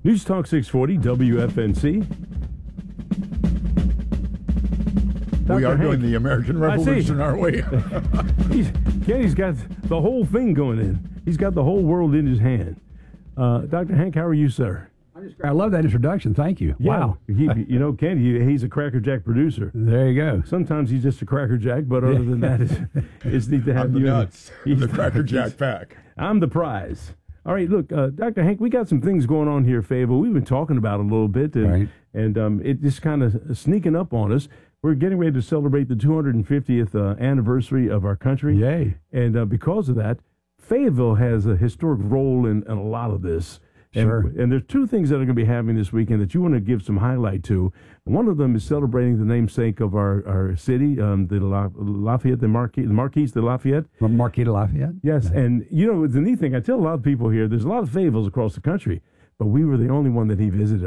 News Talk 640 WFNC. We are Hank. doing the American Revolution, aren't we? Kenny's got the whole thing going in. He's got the whole world in his hand. Dr. Hank, how are you, sir? I love that introduction. Thank you. Yeah. Wow. Kenny, he's a Cracker Jack producer. There you go. Sometimes he's just a Cracker Jack, but other than that, it's neat to have I'm the you. nuts. The Cracker Jack pack. I'm the prize. All right, look, Dr. Hank, we got some things going on here, Fayetteville. We've been talking about it a little bit, and it just kind of sneaking up on us. We're getting ready to celebrate the 250th anniversary of our country. Yay. And because of that, Fayetteville has a historic role in a lot of this. Sure. And there's two things that are going to be happening this weekend that you want to give some highlight to. One of them is celebrating the namesake of our city, the Lafayette, the Marquise de Lafayette. Marquis de Lafayette? Yes, and the neat thing, I tell a lot of people here, there's a lot of Fayetteville's across the country, but we were the only one that he visited.